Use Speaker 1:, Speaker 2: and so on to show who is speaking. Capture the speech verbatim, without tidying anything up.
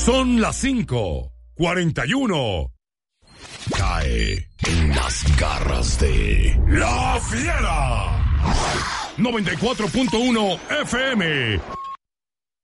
Speaker 1: Son las cinco cuarenta y uno. Cae en las garras de La Fiera. noventa y cuatro punto uno F M.